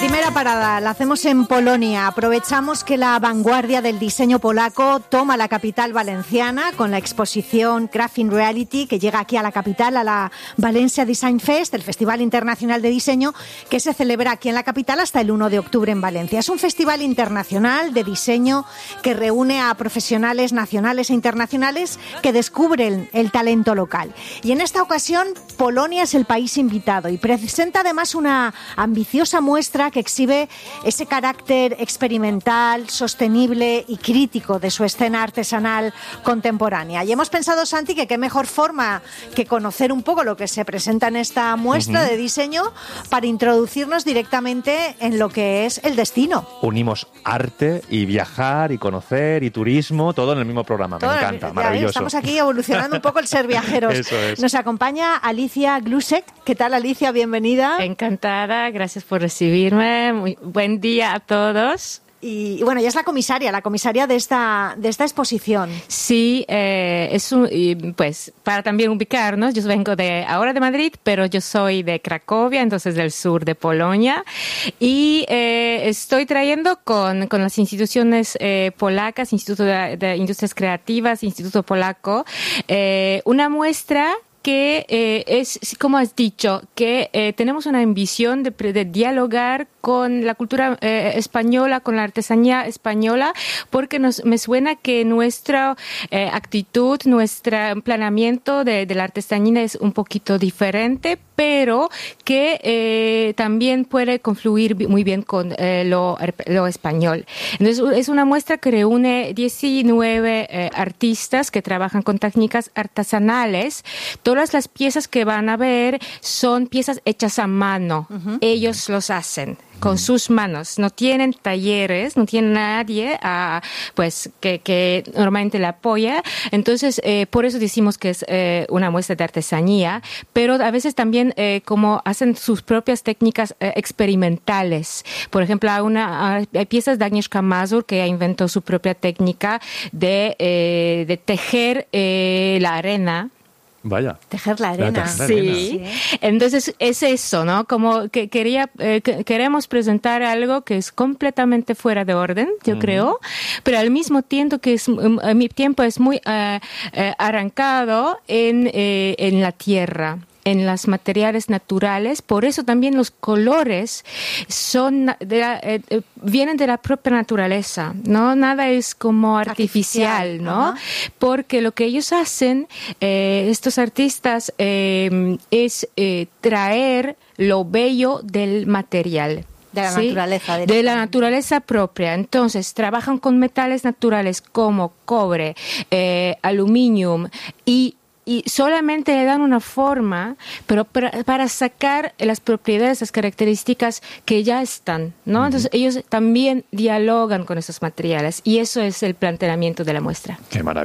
Primera parada la hacemos en Polonia. Aprovechamos que la vanguardia del diseño polaco toma la capital valenciana con la exposición Crafting Reality, que llega aquí a la capital, a la Valencia Design Fest, el Festival Internacional de Diseño, que se celebra aquí en la capital hasta el 1 de octubre en Valencia. Es un festival internacional de diseño que reúne a profesionales nacionales e internacionales que descubren el talento local. Y en esta ocasión, Polonia es el país invitado y presenta además una ambiciosa muestra que exhibe ese carácter experimental, sostenible y crítico de su escena artesanal contemporánea. Y hemos pensado, Santi, que qué mejor forma que conocer un poco lo que se presenta en esta muestra de diseño para introducirnos directamente en lo que es el destino. Unimos arte y viajar y conocer y turismo, todo en el mismo programa. Me encanta, maravilloso. Estamos aquí evolucionando un poco el ser viajeros. Eso es. Nos acompaña Alicia Glusek. ¿Qué tal, Alicia? Bienvenida. Encantada, gracias por recibirme. Muy buen día a todos. Y bueno, ella es la comisaria de esta exposición. Sí, pues para también ubicarnos, yo vengo ahora de Madrid, pero yo soy de Cracovia, entonces del sur de Polonia, y estoy trayendo con las instituciones polacas, Instituto de Industrias Creativas, Instituto Polaco, una muestra que es, como has dicho, que tenemos una ambición de dialogar con la cultura española, con la artesanía española, porque me suena que nuestra actitud, nuestro planeamiento de la artesanía es un poquito diferente, pero que también puede confluir muy bien con lo español. Entonces, es una muestra que reúne 19 artistas que trabajan con técnicas artesanales. Todas las piezas que van a ver son piezas hechas a mano. Ellos los hacen con sus manos. No tienen talleres, no tienen nadie pues que normalmente la apoya. Entonces, por eso decimos que es una muestra de artesanía, pero a veces también como hacen sus propias técnicas experimentales. Por ejemplo, hay piezas de Agnieszka Mazur que inventó su propia técnica de tejer la arena. Vaya. Tejer la arena. Sí. Entonces es eso, ¿no? Como que queremos presentar algo que es completamente fuera de orden, yo creo, pero al mismo tiempo que mi tiempo es muy arrancado en la tierra, en los materiales naturales. Por eso también los colores vienen de la propia naturaleza, ¿no? Nada es como artificial, ¿no? Porque lo que ellos hacen, estos artistas, es traer lo bello del material. De la naturaleza. De la naturaleza propia. Entonces, trabajan con metales naturales como cobre, aluminio y solamente le dan una forma, pero para sacar las propiedades, las características que ya están, ¿no? Entonces, ellos también dialogan con esos materiales y eso es el planteamiento de la muestra. Qué maravilla.